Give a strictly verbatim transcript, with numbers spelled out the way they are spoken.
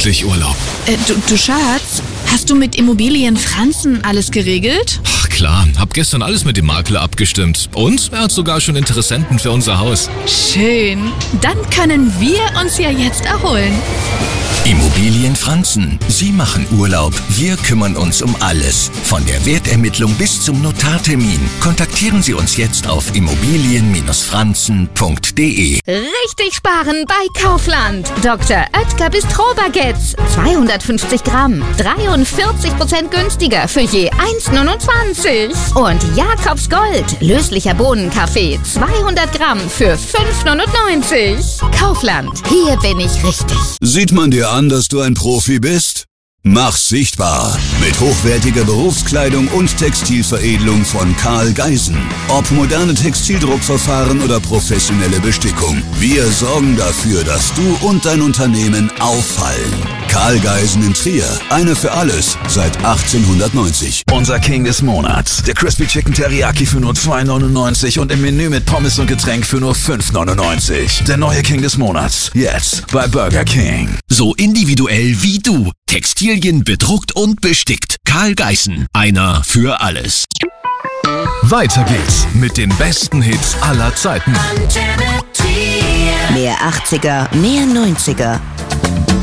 endlich Urlaub. Äh, du, du Schatz, hast du mit Immobilien Franzen alles geregelt? Ach klar, hab gestern alles mit dem Makler abgestimmt. Und er hat sogar schon Interessenten für unser Haus. Schön. Dann können wir uns ja jetzt erholen. Immobilien Franzen. Sie machen Urlaub. Wir kümmern uns um alles. Von der Wertermittlung bis zum Notartermin. Kontaktieren Sie uns jetzt auf immobilien franzen punkt de. Richtig sparen bei Kaufland. Doktor Oetker Bistro-Baguettes. zweihundertfünfzig Gramm. dreiundvierzig Prozent günstiger für je eins neunundzwanzig. Und Jakobs Gold. Löslicher Bohnenkaffee. zweihundert Gramm für fünf neunundneunzig. Kaufland. Hier bin ich richtig. Sieht man dir an, dass du ein Profi bist? Mach's sichtbar mit hochwertiger Berufskleidung und Textilveredelung von Karl Geisen. Ob moderne Textildruckverfahren oder professionelle Bestickung. Wir sorgen dafür, dass du und dein Unternehmen auffallen. Karl Geisen in Trier. Eine für alles seit achtzehnhundertneunzig. Unser King des Monats. Der Crispy Chicken Teriyaki für nur zwei neunundneunzig und im Menü mit Pommes und Getränk für nur fünf neunundneunzig. Der neue King des Monats. Jetzt bei Burger King. So individuell wie du. Textilien bedruckt und bestickt. Karl Geisen. Einer für alles. Weiter geht's mit den besten Hits aller Zeiten. Mehr achtziger, mehr neunziger.